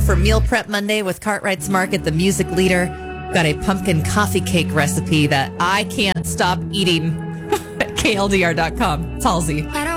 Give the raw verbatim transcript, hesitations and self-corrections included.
for Meal Prep Monday with Cartwright's Market, the music leader. Got a pumpkin coffee cake recipe that I can't stop eating at K L D R dot com. Halsey.